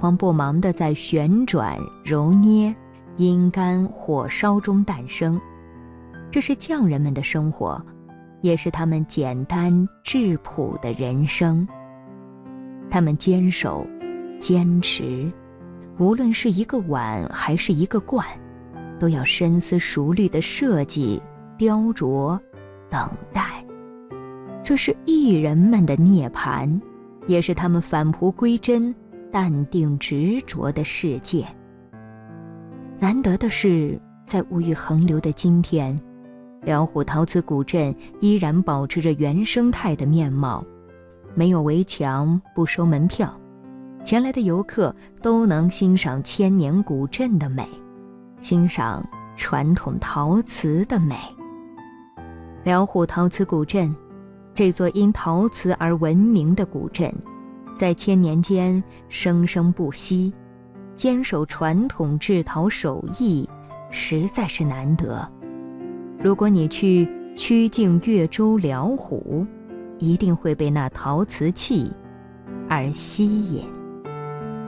慌不忙地在旋转、揉捏、阴干、火烧中诞生。这是匠人们的生活，也是他们简单质朴的人生。他们坚守、坚持，无论是一个碗还是一个罐，都要深思熟虑的设计、雕琢、等待。这是艺人们的涅槃，也是他们返璞归真、淡定执着的世界。难得的是，在物欲横流的今天，辽虎陶瓷古镇依然保持着原生态的面貌，没有围墙，不收门票，前来的游客都能欣赏千年古镇的美，欣赏传统陶瓷的美。辽虎陶瓷古镇，这座因陶瓷而闻名的古镇，在千年间生生不息，坚守传统制陶手艺，实在是难得。如果你去曲靖岳州辽虎，一定会被那陶瓷器而吸引。